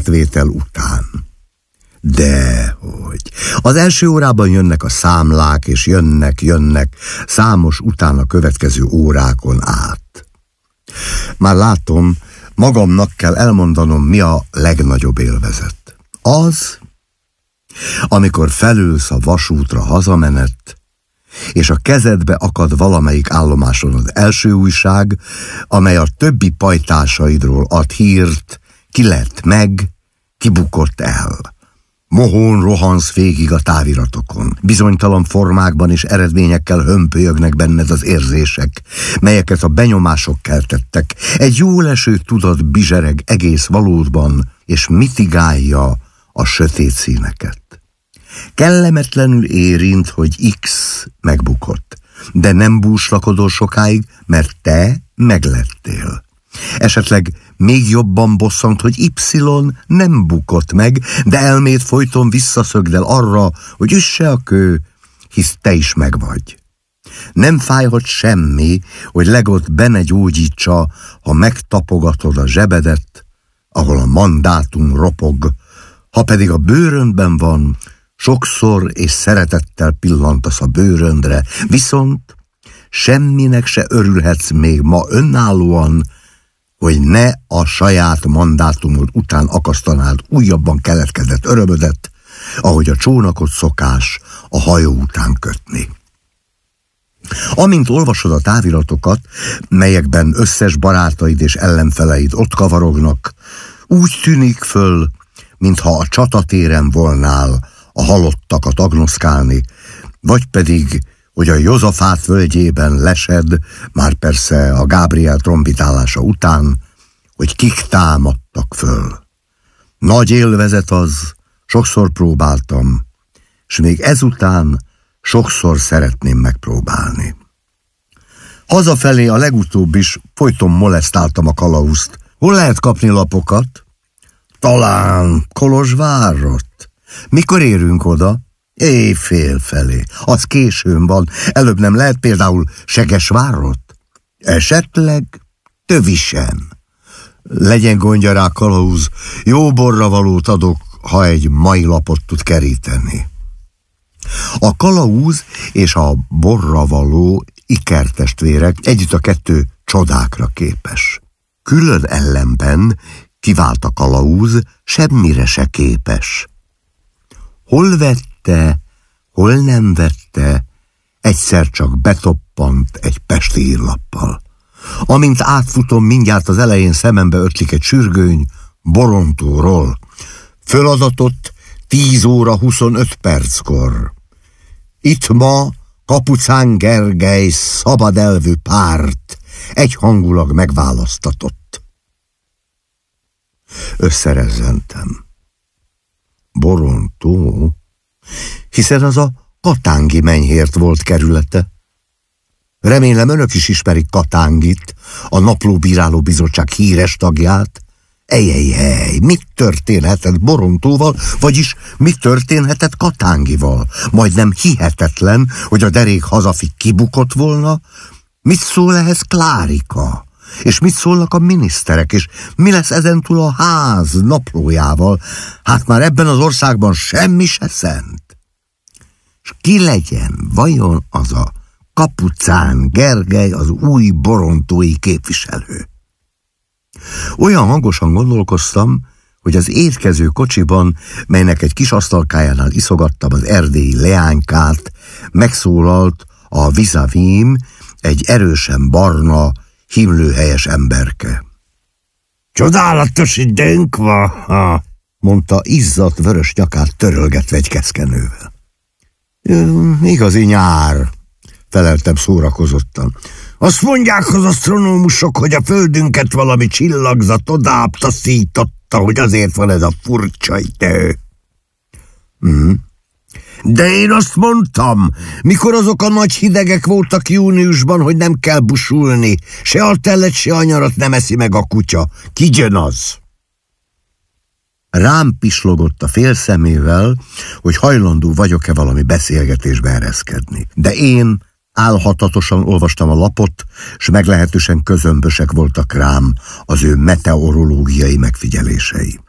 kenyértvétel után. Dehogy. Az első órában jönnek a számlák, és jönnek számos utána következő órákon át. Már látom, magamnak kell elmondanom, mi a legnagyobb élvezet. Az, amikor felülsz a vasútra hazamenet, és a kezedbe akad valamelyik állomáson az első újság, amely a többi pajtásaidról ad hírt, ki lett meg, ki bukott el. Mohón rohansz végig a táviratokon. Bizonytalan formákban és eredményekkel hömpölyögnek benned az érzések, melyeket a benyomások keltettek. Egy jól eső tudat bizsereg egész valódban, és mitigálja a sötét színeket. Kellemetlenül érint, hogy X megbukott, de nem búslakodol sokáig, mert te meglettél. Esetleg még jobban bosszant, hogy Y nem bukott meg, de elméd folyton visszaszögdel arra, hogy üsse a kő, hisz te is megvagy. Nem fájhat semmi, hogy legot be ne gyógyítsa, ha megtapogatod a zsebedet, ahol a mandátum ropog, ha pedig a bőröndben van, sokszor és szeretettel pillantasz a bőröndre, viszont semminek se örülhetsz még ma önállóan, hogy ne a saját mandátumod után akasztanád újabban keletkezett örömödet, ahogy a csónakot szokás a hajó után kötni. Amint olvasod a táviratokat, melyekben összes barátaid és ellenfeleid ott kavarognak, úgy tűnik föl, mintha a csatatéren volnál a halottakat agnoszkálni, vagy pedig, hogy a Jozafát völgyében lesed, már persze a Gábriel trombitálása után, hogy kik támadtak föl. Nagy élvezet az, sokszor próbáltam, és még ezután sokszor szeretném megpróbálni. Hazafelé a legutóbb is folyton molesztáltam a kalauzt. Hol lehet kapni lapokat? Talán Kolozsvárot. Mikor érünk oda? Éjfél felé. Az későn van. Előbb nem lehet például Segesvárot? Esetleg Tövisen. Legyen gondja rá, kalauz. Jó borravalót adok, ha egy mai lapot tud keríteni. A kalauz és a borravaló ikertestvérek, együtt a kettő csodákra képes. Külön ellenben kivált a kalauz, semmire se képes. Hol vette, hol nem vette, egyszer csak betoppant egy pesti írlappal. Amint átfutom, mindjárt az elején szemembe ötlik egy sürgőny Borontóról. Föladatott 10 óra 25 perckor. Itt ma Kapucán Gergely szabadelvű párt egyhangulag megválasztatott. Összerezzentem. Borontó, hiszen az a Katángi Menyhért volt kerülete. Remélem önök is ismerik Katángit, a Naplóbíráló Bizottság híres tagját. Ejjjjjj, mit történhetett Borontóval, vagyis mit történhetett Katángival? Majdnem hihetetlen, hogy a derék hazafig kibukott volna. Mit szól ehhez Klárika? És mit szólnak a miniszterek? És mi lesz ezentúl a ház naplójával? Hát már ebben az országban semmi se szent. És ki legyen vajon az a Kapucán Gergely, az új borontói képviselő? Olyan hangosan gondolkoztam, hogy az étkező kocsiban, melynek egy kis asztalkájánál iszogattam az erdélyi leánykát, megszólalt a vizavím, egy erősen barna, himlőhelyes emberke. Csodálatos időnk van, mondta izzadt vörös nyakát törölgetve egy keszkenővel. Igazi nyár, feleltem szórakozottan. Azt mondják az asztronómusok, hogy a földünket valami csillagzat odább taszította, hogy azért van ez a furcsa idő. De én azt mondtam, mikor azok a nagy hidegek voltak júniusban, hogy nem kell busulni, se a telet, se a nyarat nem eszi meg a kutya. Kigyön az? Rám pislogott a fél szemével, hogy hajlandó vagyok-e valami beszélgetésbe ereszkedni. De én álhatatosan olvastam a lapot, s meglehetősen közömbösek voltak rám az ő meteorológiai megfigyelései.